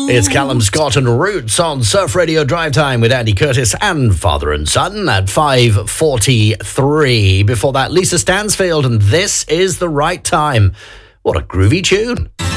It's Callum Scott and Roots on Surf Radio Drive Time with Andy Curtis and Father and Son at 5:43. Before that, Lisa Stansfield and This Is the Right Time. What a groovy tune.